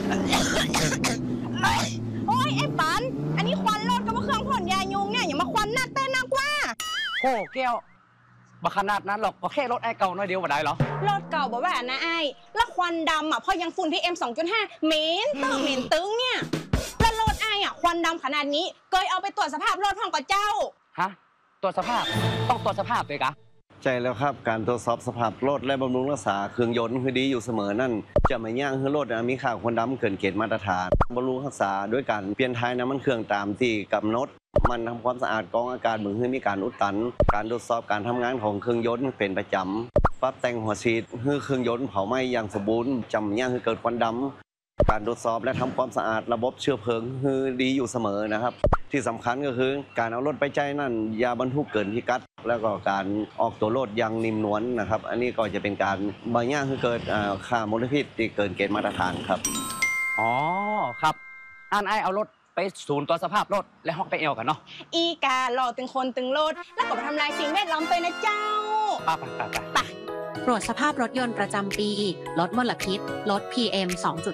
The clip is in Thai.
โอ้ยไอ้ปันอันนี้ควันรถกับเครื่องพ่นยายุงเนี่ยอย่ามาควันหน้าเต้นนักว่าโอ้แก้วบักขนาดนั้นหรอกก็แค่รถไอ้เก่าน้อยเดียวมาได้เหรอรถเก่าบอกว่านะไอ้แล้วควันดำอ่ะพอยังฝุ่น PM 2.5เหม็นเติมเหม็นตึงเนี่ยแล้วรถไอ้อ่ะควันดำขนาดนี้เคยเอาไปตรวจสภาพรถห้องกับเจ้าฮะตรวจสภาพต้องตรวจสภาพเลยกะใช่แล้วครับการตรวจสอบสภาพรถและบำรุงรักษาเครื่องยนต์คือดีอยู่เสมอนั่นจะไม่ย่างให้รถมีค่าควันดำเกินเกณฑ์มาตรฐานบำรุงรักษาด้วยการเปลี่ยนท้ายน้ำมันเครื่องตามที่กำหนดมันทำความสะอาดกรองอากาศเหมือนให้มีการอุดตันการตรวจสอบการทำงานของเครื่องยนต์เป็นประจำปรับแต่งหัวฉีดให้เครื่องยนต์เผาไหม้อย่างสมบูรณ์จำย่างให้เกิดควันดำการตรวจสอบและทำความสะอาดระบบเชื้อเพลิงคือดีอยู่เสมอนะครับที่สำคัญก็คือการเอารถไปใจนั่นอย่าบรรทุกเกินพิกัดแล้วก็การออกตัวรถยังนิ่มนวลนะครับอันนี้ก็จะเป็นการบางอย่างคือเกิดค่ามลพิษที่เกินเกณฑ์มาตรฐานครับอ๋อครับอันไอเอารถไปศูนย์ตรวจสภาพรถและฮอกไปเอวกันเนาะอีกาหล่อตึงคนตึงรถแล้วก็ไปทำลายสิ่งแวดล้อมไปนะเจ้าไปตรวจสภาพรถยนต์ประจำปีลดมลพิษลด PM